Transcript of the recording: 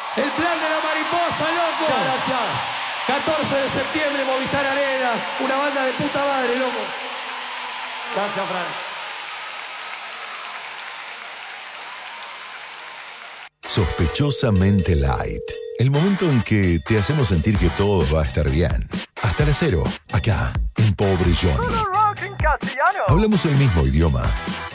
El plan de la mariposa, loco. Muchas gracias. 14 de septiembre, Movistar Arena. Una banda de puta madre, loco. Gracias, Fran. Sospechosamente Light. El momento en que te hacemos sentir que todo va a estar bien. Hasta las 0, acá, en Pobre Johnny. Hablamos el mismo idioma,